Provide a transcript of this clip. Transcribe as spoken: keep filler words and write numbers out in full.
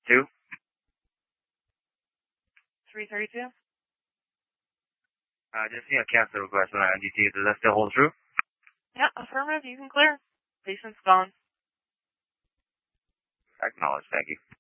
Two? three thirty-two? Uh, just need a cancel request on N D T. Does that still hold true? Yeah, affirmative. You can clear. Patient's gone. Acknowledge. Thank you.